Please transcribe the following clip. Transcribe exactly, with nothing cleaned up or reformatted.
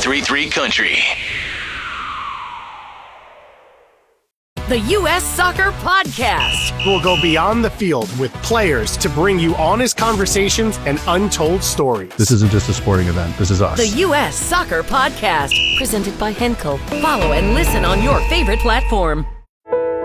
three three Country. The U S Soccer Podcast. We'll go beyond the field with players to bring you honest conversations and untold stories. This isn't just a sporting event. This is us. The U S Soccer Podcast, presented by Henkel. Follow and listen on your favorite platform.